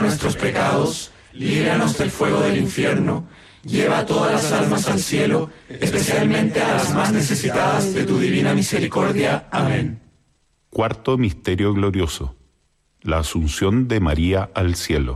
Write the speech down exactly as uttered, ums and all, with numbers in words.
nuestros pecados, líbranos del fuego del infierno, lleva a todas las almas al cielo, especialmente a las más necesitadas de tu divina misericordia. Amén. Cuarto misterio glorioso: la Asunción de María al cielo.